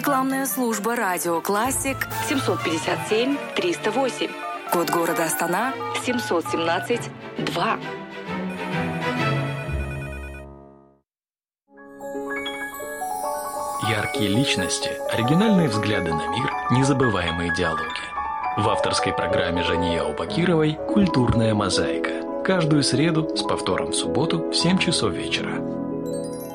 Рекламная служба «Радио Классик» 757-308. Код города Астана 717-2. Яркие личности, оригинальные взгляды на мир, незабываемые диалоги. В авторской программе Жании Аубакировой «Культурная мозаика». Каждую среду с повтором в субботу в 7 часов вечера.